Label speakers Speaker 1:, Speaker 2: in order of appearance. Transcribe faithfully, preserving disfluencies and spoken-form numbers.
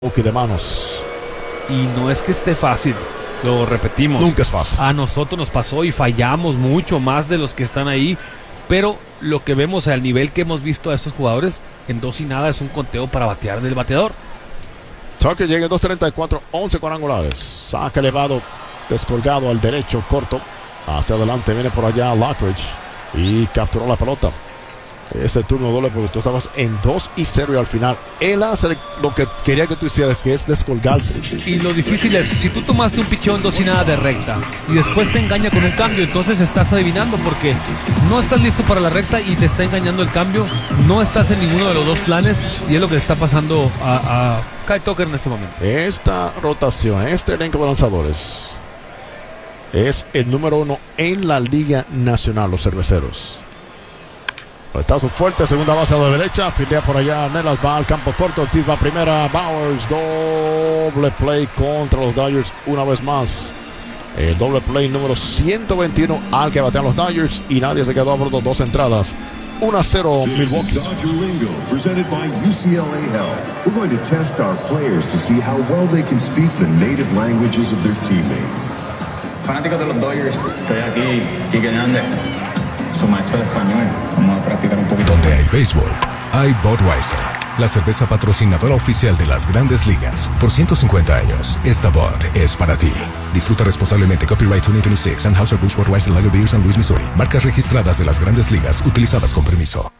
Speaker 1: toque de manos.
Speaker 2: Y no es que esté fácil, lo repetimos.
Speaker 1: Nunca es fácil.
Speaker 2: A nosotros nos pasó y fallamos mucho más de los que están ahí. Pero lo que vemos al nivel que hemos visto a estos jugadores, en dos y nada es un conteo para batear del bateador.
Speaker 1: Tucker llega en dos treinta y cuatro, once cuadrangulares. Saca elevado, descolgado al derecho, corto. Hacia adelante viene por allá Lockridge y capturó la pelota. Ese turno doble porque tú estabas en dos y cero y al final él hace lo que quería que tú hicieras, que es descolgarte.
Speaker 2: Y lo difícil es, si tú tomaste un pichón dos y nada de recta y después te engaña con un cambio, entonces estás adivinando porque no estás listo para la recta y te está engañando el cambio, no estás en ninguno de los dos planes y es lo que le está pasando a, a Kyle Tucker en este momento.
Speaker 1: Esta rotación, este elenco de lanzadores es el número uno en la Liga Nacional, los cerveceros. Retazo fuerte, segunda base a la derecha, fildea por allá, Nelas va al campo corto, Ortiz va a primera, Bowers, doble play contra los Dodgers una vez más. El doble play número ciento veintiuno al que batean los Dodgers y nadie se quedó a bordo, dos entradas. uno a cero Milwaukee.
Speaker 3: Dodger Lingo, presented by U C L A Health. We're going to test our players to see how well they can speak the native languages of their teammates.
Speaker 4: Fanáticos de los Dodgers, estoy aquí, Quique Hernández, su maestro de español. Vamos a practicar un poquito.
Speaker 5: Donde hay béisbol, hay Budweiser, la cerveza patrocinadora oficial de las Grandes Ligas. Por ciento cincuenta años, esta Bud es para ti. Disfruta responsablemente. Copyright veinte veintiséis, Anheuser-Busch Budweiser Lager Beer, San Luis, Missouri. Marcas registradas de las Grandes Ligas utilizadas con permiso.